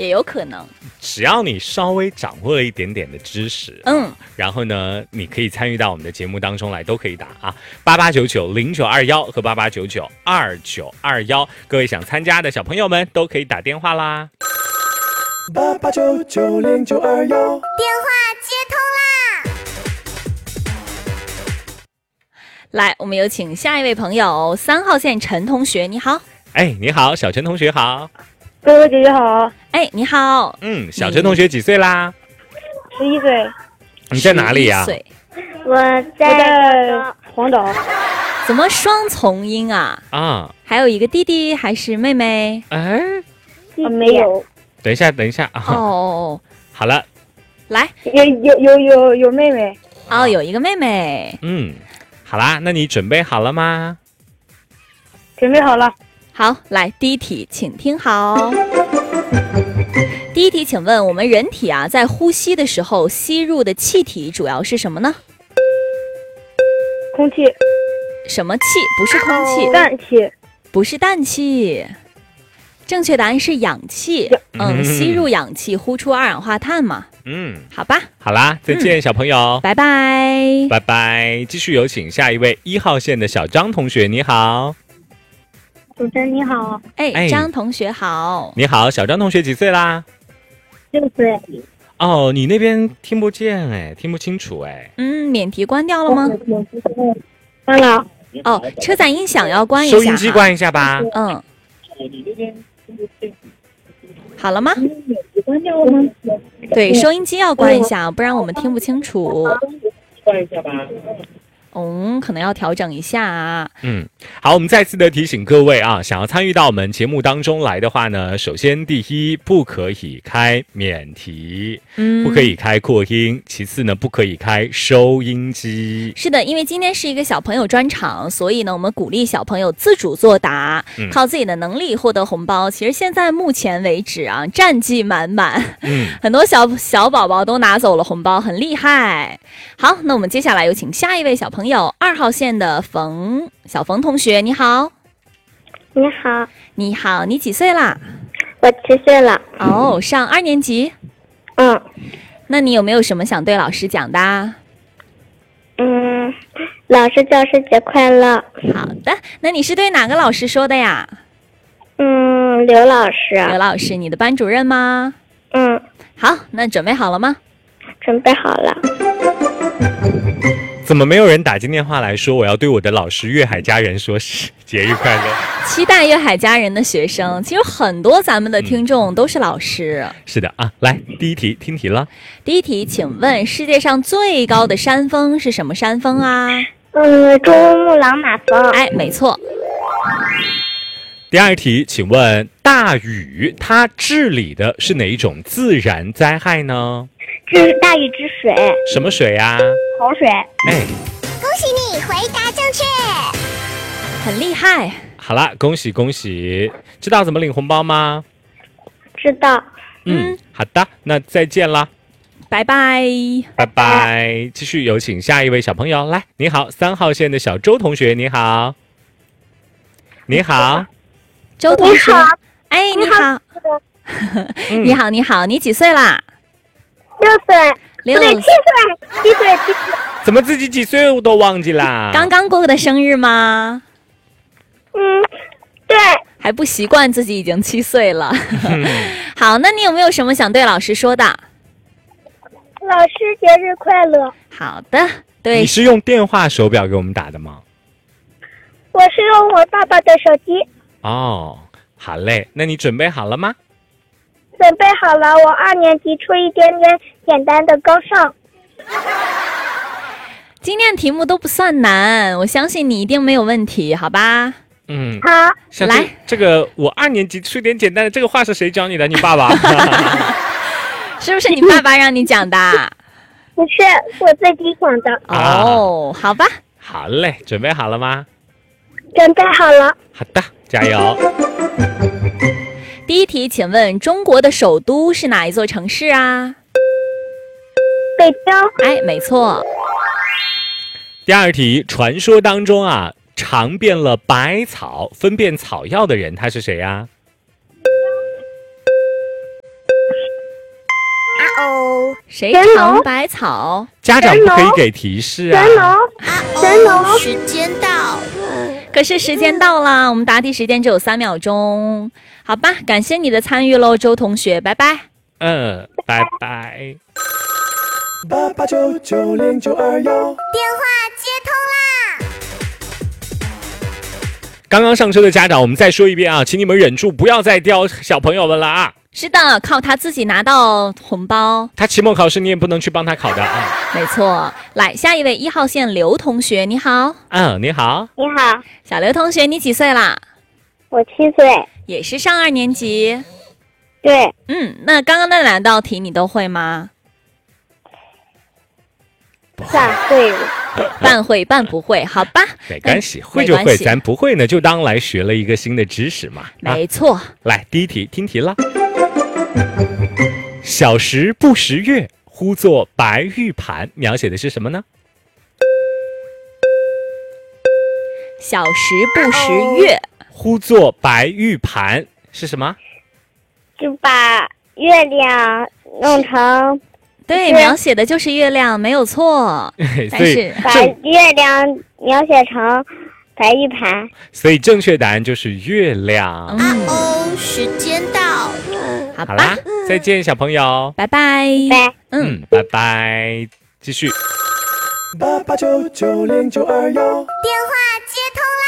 也有可能。 只要你稍微掌握了一点点的知识，然后呢，你可以参与到我们的节目当中来，都可以打啊，88990921和88992921，各位想参加的小朋友们都可以打电话啦。 88990921， 电话接通啦！ 来，我们有请下一位朋友，3号线陈同学，你好。 哎，你好，小陈同学好。 哥哥姐姐好。 哎，你好。 小陈同学几岁啦 ？11岁。 你在哪里呀？ 我在黄岛。 怎么双重音啊？还有一个弟弟还是妹妹？ 没有。 等一下啊！好了， 来， 有妹妹。 有一个妹妹。 好啦，那你准备好了吗？ 准备好了。 好，来第一题，请听好。第一题，请问我们人体啊，在呼吸的时候吸入的气体主要是什么呢？ 空气。 什么气？不是空气。 氮气。 不是氮气。正确答案是氧气。吸入氧气，呼出二氧化碳嘛。好吧。 好啦，再见，小朋友。 拜拜。 拜拜。继续有请下一位1号线的小张同学，你好。 主持人你好。 张同学好。 你好，小张同学几岁啦 ？6岁。 你那边听不见听不清楚免提关掉了吗？ 关了。 车载音响要关一下。 收音机关一下吧。 好了吗？ 关掉了吗？ 对，收音机要关一下，不然我们听不清楚。 关一下吧。 可能要调整一下啊。 好，我们再次的提醒各位啊，想要参与到我们节目当中来的话呢，首先第一，不可以开免提，不可以开扩音，其次呢，不可以开收音机。 是的，因为今天是一个小朋友专场，所以呢，我们鼓励小朋友自主作答，靠自己的能力获得红包。其实现在目前为止啊，战绩满满，很多小宝宝都拿走了红包，很厉害。好，那我们接下来有请下一位小朋友，2号线的小冯同学，你好。 你好。 你好，你几岁啦？ 我7岁了。 上2年级。那你有没有什么想对老师讲的？ 老师教师节快乐。 好的，那你是对哪个老师说的呀？ 刘老师。 刘老师，你的班主任吗？好，那准备好了吗？ 准备好了。 怎么没有人打进电话来说我要对我的老师粤海佳人说节日快乐？ 期待粤海佳人的学生，其实很多咱们的听众都是老师。 是的啊，来第一题，听题了。 第一题，请问世界上最高的山峰是什么山峰啊？ 珠穆朗玛峰。 没错。 第二题，请问大禹它治理的是哪一种自然灾害呢？ 这是大禹治水。 什么水呀？ 洪水。 恭喜你回答正确， 很厉害。 好啦，恭喜恭喜！知道怎么领红包吗？ 知道。 好的，那再见啦。 拜拜。 拜拜。继续有请下一位小朋友来。你好，3号线的小周同学，你好。你好， 周同学。你好。 你好。 你好，你几岁啦 ？6岁。 7 岁。 怎么自己几岁我都忘记啦？ 刚刚过的生日吗？ 对。 还不习惯自己已经7岁了。好，那你有没有什么想对老师说的？ 老师节日快乐。 好的。对。 你是用电话手表给我们打的吗？ 我是用我爸爸的手机。 好嘞，那你准备好了吗？ 准备好了，我2年级出一点点简单的高尚。 今天题目都不算难，我相信你一定没有问题，好吧？ 好。 来， 这个我2年级出一点简单的，这个话是谁教你的？你爸爸？ 是不是你爸爸让你讲的？ 不是，我自己讲的。 好吧。 好嘞，准备好了吗？ 准备好了。 好的，加油。 第一题，请问中国的首都是哪一座城市啊？ 北京。 没错。 第二题，传说当中啊，尝遍了百草分辨草药的人，他是谁呀？ 哦， 谁尝百草？ 家长不可以给提示啊。 神农，时间到。 可是时间到了，我们答题时间只有3秒钟。好吧，感谢你的参与喽，周同学，拜拜。 拜拜。 88990921，电话接通啦！ 刚刚上车的家长，我们再说一遍啊，请你们忍住，不要再刁小朋友们了啊！ 是的，靠他自己拿到红包。 他期末考试你也不能去帮他考的啊。 没错，来下一位1号线刘同学，你好。 你好。 你好， 小刘同学，你几岁啦？ 我7岁。 也是上2年级。 对。 那刚刚那2道题你都会吗？ 算会了。 半会半不会，好吧， 没关系，会就会，咱不会呢就当来学了一个新的知识嘛。 没错。 来，第一题，听题了。小时不识月，呼作白玉盘，描写的是什么呢？ 小时不识月， 呼作白玉盘是什么？ 就把月亮弄成， 对，描写的就是月亮，没有错。但是把月亮描写成白玉盘。 所以正确答案就是月亮。 时间到。 好吧， 好啦，再见，小朋友， 拜拜。 拜拜，继续。 88990921，电话接通啦！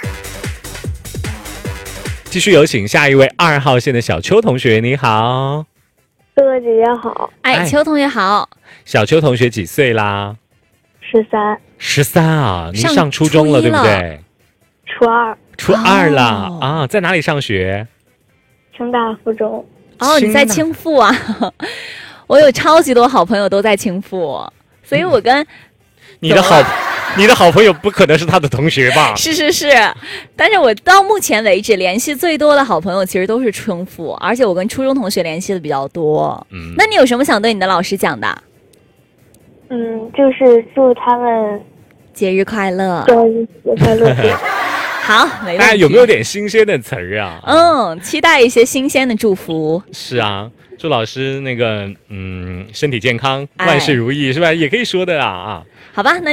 继续有请下一位2号线的小邱同学，你好。 哥哥姐姐好。 邱同学好。 小邱同学几岁啦 13。 13啊，您上初中了对不对？ 初2。 初2啦啊，在哪里上学？ 清大附中。 你在青附啊？我有超级多好朋友都在青附，所以我跟你的好朋友不可能是他的同学吧？ 是，但是我到目前为止联系最多的好朋友其实都是青附，而且我跟初中同学联系的比较多。那你有什么想对你的老师讲的？ 就是祝他们节日快乐。 节日快乐。 好，没问题。 大家有没有点新鲜的词儿啊？ 期待一些新鲜的祝福。 是啊，祝老师那个身体健康，万事如意，是吧？也可以说的啊。 好吧，那